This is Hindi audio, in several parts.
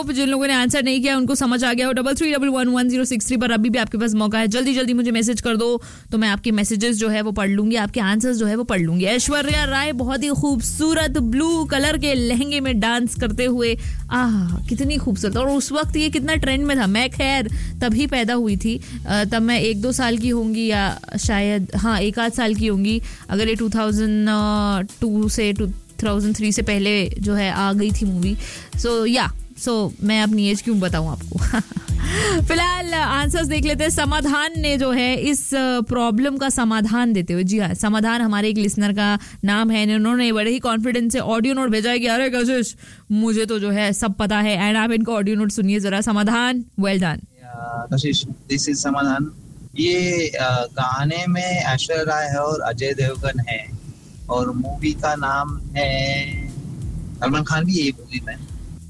जिन लोगों ने आंसर नहीं किया उनको समझ आ गया हो. 33111063 पर अभी भी आपके पास मौका है. जल्दी जल्दी मुझे मैसेज कर दो तो मैं आपके मैसेजेस जो है वो पढ़ लूंगी, आपके आंसर्स जो है वो पढ़ लूंगी. ऐश्वर्या राय बहुत ही खूबसूरत ब्लू कलर के लहंगे में डांस करते हुए, कितनी खूबसूरत. और उस वक्त ये कितना ट्रेंड में था. मैं खैर तभी पैदा हुई थी, तब मैं 1-2 साल की होंगी या शायद 1-8 साल की होंगी. अगर ये 2002 से 2003 से पहले जो है आ गई थी मूवी. सो मैं अपनी एज क्यों बताऊं आपको. फिलहाल आंसर्स देख लेते हैं. समाधान ने जो है इस प्रॉब्लम का समाधान देते हुए, जी हाँ, समाधान हमारे एक लिसनर का नाम है. उन्होंने बड़े ही कॉन्फिडेंस से ऑडियो नोट भेजा है कि अरे कशिश मुझे तो जो है सब पता है. एंड आप इनका ऑडियो नोट सुनिए जरा. समाधान, well done. Kashish, this is समाधान. ये गाने में ऐश्वर्या राय है और अजय देवगन है और मूवी का नाम है, सलमान खान भी ये मूवी में.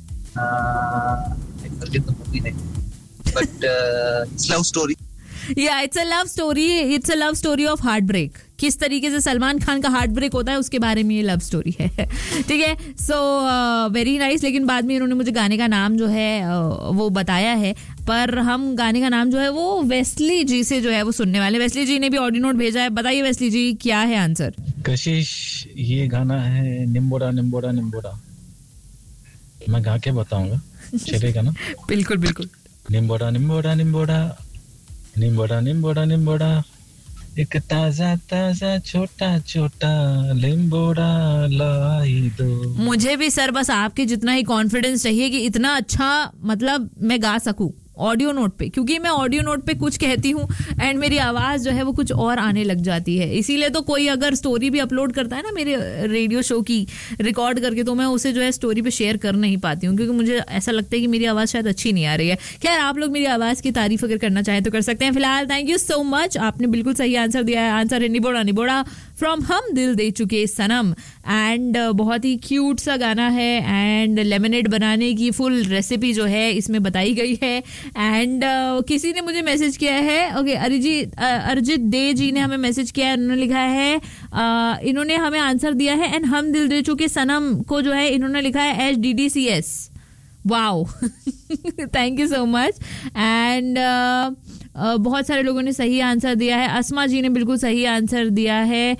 मूवी नहीं, but it's love story. It's a love story. It's a love story of heart break. किस तरीके से सलमान खान का हार्ट ब्रेक होता है उसके बारे में ये लव स्टोरी है. ठीक है. So very nice. लेकिन बाद में इन्होंने मुझे गाने का नाम जो है वो बताया है, पर हम गाने का नाम जो है वो वेस्ली जी से जो है वो सुनने वाले. वेस्ली जी ने भी ऑडियो नोट भेजा है. बताइए वेस्ली जी क्या है आंसर. कशिश, ये गाना है निम्बोड़ा निम्बोड़ा निम्बोड़ा. मैं गा के बताऊंगा, चलेगा ना? बिल्कुल बिल्कुल. निम्बोड़ा निम्बोड़ा निम्बोड़ा निम्बोड़ा निम्बोड़ा निम्बोड़ा, एक ताजा ताजा छोटा छोटा लिम्बोड़ा लाई दो. मुझे भी सर बस आपके जितना ही कॉन्फिडेंस चाहिए कि इतना अच्छा मतलब मैं गा सकूं ऑडियो नोट पे, क्योंकि मैं ऑडियो नोट पे कुछ कहती हूँ एंड मेरी आवाज़ जो है वो कुछ और आने लग जाती है. इसीलिए तो कोई अगर स्टोरी भी अपलोड करता है ना मेरे रेडियो शो की रिकॉर्ड करके, तो मैं उसे जो है स्टोरी पे शेयर कर नहीं पाती हूँ, क्योंकि मुझे ऐसा लगता है कि मेरी आवाज़ शायद अच्छी नहीं आ रही है. खैर, आप लोग मेरी आवाज़ की तारीफ अगर करना चाहें तो कर सकते हैं. फिलहाल थैंक यू सो मच, आपने बिल्कुल सही आंसर दिया है. आंसर है निबोड़ा निबोड़ा फ्रॉम हम दिल दे चुके सनम. एंड बहुत ही क्यूट सा गाना है एंड लेमनेड बनाने की फुल रेसिपी जो है इसमें बताई गई है. एंड किसी ने मुझे मैसेज किया है, ओके, अरिजीत दे जी ने हमें मैसेज किया है. उन्होंने लिखा है इन्होंने हमें आंसर दिया है एंड हम दिल दे चुके सनम को जो है इन्होंने लिखा है HDDCS. Wow. Thank you so much. And बहुत सारे लोगों ने सही आंसर दिया है. अस्मा जी ने बिल्कुल सही आंसर दिया है.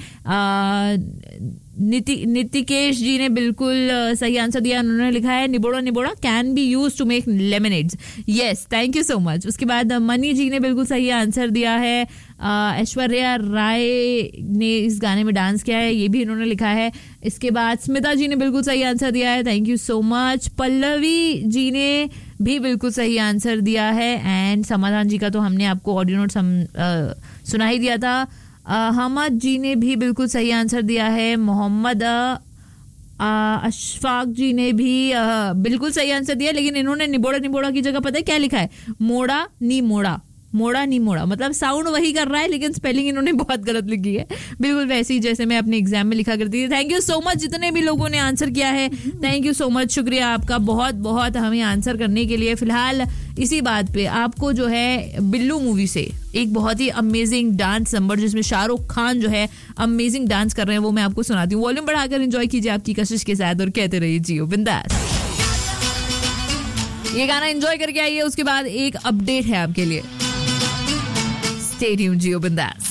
नितिकेश जी ने बिल्कुल सही आंसर दिया. उन्होंने लिखा है निबोड़ा निबोड़ा can be use to make लेमनेड्स. Yes, thank you so much. उसके बाद मनी जी ने बिल्कुल सही आंसर दिया है. ऐश्वर्या राय ने इस गाने में डांस किया है, ये भी इन्होंने लिखा है. इसके बाद स्मिता जी ने बिल्कुल सही आंसर दिया है. Thank you so much. Pallavi ji ने भी बिल्कुल सही आंसर दिया है. एंड समाधान जी का तो हमने आपको ऑडियो नोट सुना ही दिया था. हमद जी ने भी बिल्कुल सही आंसर दिया है. मोहम्मद अशफाक जी ने भी बिल्कुल सही आंसर दिया, लेकिन इन्होंने निबोड़ा निबोड़ा की जगह पता है क्या लिखा है? मोड़ा नी मोड़ा. मोड़ा नहीं मोड़ा, मतलब साउंड वही कर रहा है लेकिन स्पेलिंग इन्होंने बहुत गलत लिखी है, बिल्कुल वैसी जैसे मैं अपने एग्जाम में लिखा करती थी. थैंक यू सो मच जितने भी लोगों ने आंसर किया है. थैंक यू सो मच, शुक्रिया आपका बहुत बहुत हमें आंसर करने के लिए. फिलहाल इसी बात पे आपको जो है बिल्लू मूवी से एक बहुत ही अमेजिंग डांस नंबर जिसमें शाहरुख खान जो है अमेजिंग डांस कर रहे हैं वो मैं आपको सुनाती हूँ. वॉल्यूम बढ़ाकर एंजॉय कीजिए आपकी कशिश के साथ और कहते रहिए जियो बिंदास. ये गाना एंजॉय करके आइए. उसके बाद एक अपडेट है आपके लिए. Stay tuned, Gio Bindas.